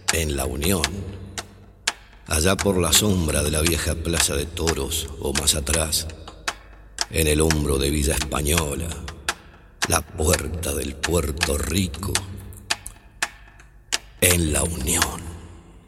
en La Unión, allá por la sombra de la vieja plaza de toros o más atrás, en el hombro de Villa Española, la puerta del Puerto Rico, en La Unión.